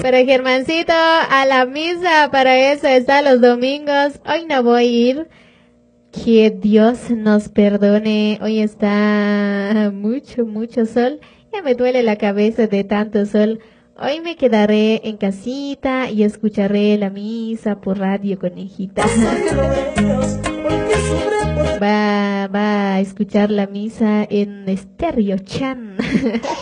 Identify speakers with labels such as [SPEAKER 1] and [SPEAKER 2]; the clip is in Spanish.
[SPEAKER 1] Pero Germancito, a la misa, para eso está los domingos. Hoy no voy a ir. Que Dios nos perdone. Hoy está mucho sol. Ya me duele la cabeza de tanto sol. Hoy me quedaré en casita y escucharé la misa por radio, conejita. Va a escuchar la misa en Stereo Chan.